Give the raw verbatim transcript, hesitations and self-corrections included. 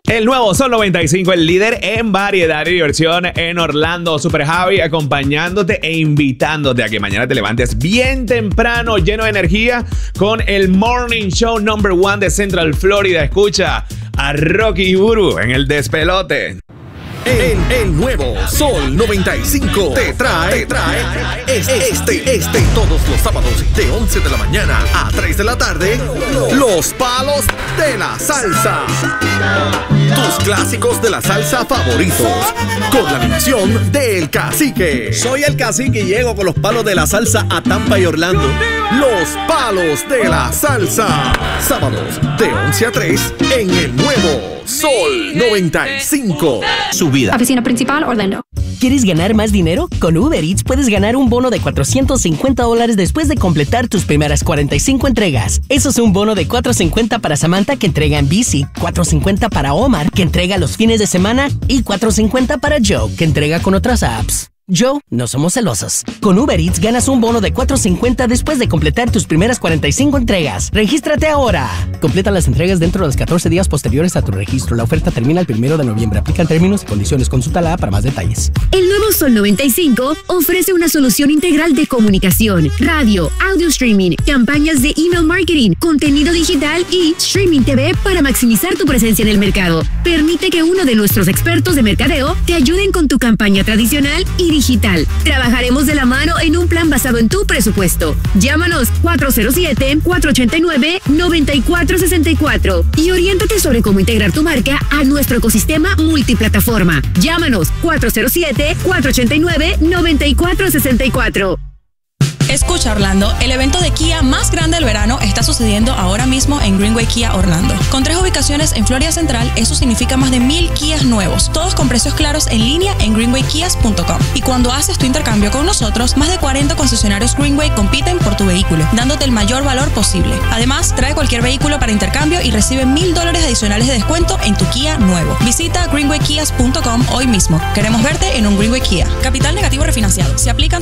El nuevo Sol noventa y cinco, el líder en variedad y diversión en Orlando. Super Javi acompañándote e invitándote a que mañana te levantes bien temprano, lleno de energía, con el Morning Show number one de Central Florida. Escucha a Rocky y Burbu en el despelote. El, el nuevo Sol noventa y cinco te trae, te trae este, este, este, todos los sábados de once de la mañana a tres de la tarde, los palos de la salsa. Tus clásicos de la salsa favoritos, con la animación del Cacique. Soy el Cacique y llego con los palos de la salsa a Tampa y Orlando. Los palos de la salsa. Sábados de once a tres en el nuevo Sol noventa y cinco. Su vida. Oficina principal, Orlando. ¿Quieres ganar más dinero? Con Uber Eats puedes ganar un bono de cuatrocientos cincuenta dólares después de completar tus primeras cuarenta y cinco entregas. Eso es un bono de cuatrocientos cincuenta para Samantha, que entrega en bici, cuatrocientos cincuenta para Omar, que entrega los fines de semana, y cuatrocientos cincuenta para Joe, que entrega con otras apps. Joe, no somos celosos. Con Uber Eats ganas un bono de cuatrocientos cincuenta después de completar tus primeras cuarenta y cinco entregas. ¡Regístrate ahora! Completa las entregas dentro de los catorce días posteriores a tu registro. La oferta termina el primero de noviembre. Aplican términos y condiciones. Consulta la app para más detalles. El nuevo Sol noventa y cinco ofrece una solución integral de comunicación, radio, audio streaming, campañas de email marketing, contenido digital y streaming T V para maximizar tu presencia en el mercado. Permite que uno de nuestros expertos de mercadeo te ayuden con tu campaña tradicional y digital. Trabajaremos de la mano en un plan basado en tu presupuesto. Llámanos cuatro cero siete, cuatro ocho nueve, nueve cuatro seis cuatro y oriéntate sobre cómo integrar tu marca a nuestro ecosistema multiplataforma. Llámanos cuatro cero siete, cuatro ocho nueve, nueve cuatro seis cuatro. Escucha, Orlando, el evento de Kia más grande del verano está sucediendo ahora mismo en Greenway Kia Orlando. Con tres ubicaciones en Florida Central, eso significa más de mil Kias nuevos, todos con precios claros en línea en greenway kias punto com. Y cuando haces tu intercambio con nosotros, más de cuarenta concesionarios Greenway compiten por tu vehículo, dándote el mayor valor posible. Además, trae cualquier vehículo para intercambio y recibe mil dólares adicionales de descuento en tu Kia nuevo. Visita greenway kias punto com hoy mismo. Queremos verte en un Greenway Kia. Capital negativo refinanciado. Se aplican